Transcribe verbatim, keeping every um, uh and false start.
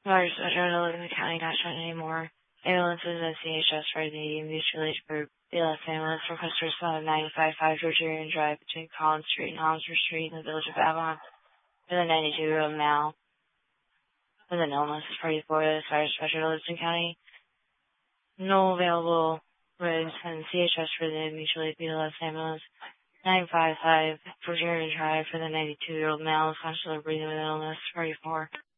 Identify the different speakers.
Speaker 1: Large Metro to live in the county, not shut anymore. Ambulances at C H S for the mutual aid group. B L S ambulance for customers on nine five five Georgian Drive between Collins Street and Hollister Street in the village of Avon for the ninety-two-year-old male with an illness as part of Florida as far as Metro to Livingston County. No available rigs and C H S for the mutual aid B L S ambulance. nine five five Georgian Drive for the ninety-two-year-old male with conscious breathing with an illness, party four.